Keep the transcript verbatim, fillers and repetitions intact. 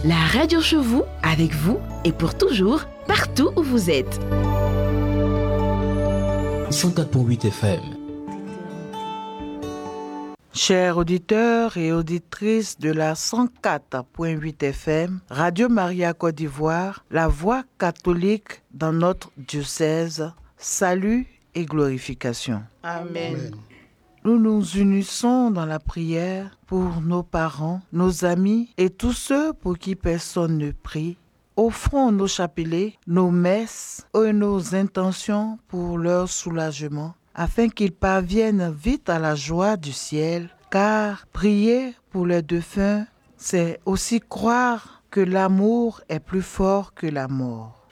La radio chez vous, avec vous et pour toujours, partout où vous êtes. cent quatre virgule huit F M. Chers auditeurs et auditrices de la cent quatre virgule huit F M, Radio Maria Côte d'Ivoire, la voix catholique dans notre diocèse, salut et glorification. Amen. Amen. Nous nous unissons dans la prière pour nos parents, nos amis et tous ceux pour qui personne ne prie. Offrons nos chapelets, nos messes et nos intentions pour leur soulagement, afin qu'ils parviennent vite à la joie du ciel, car prier pour les défunts, c'est aussi croire que l'amour est plus fort que la mort.